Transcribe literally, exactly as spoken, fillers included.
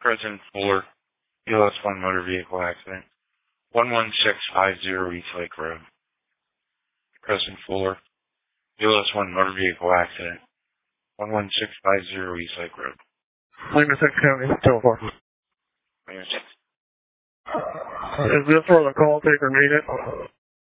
President Fuller, U S one motor vehicle accident, one one six five zero East Lake Road. President Fuller, U S one motor vehicle accident, one one six five zero East Lake Road. Middlesex County, Telephone. Middlesex. Is this where the call taker made it?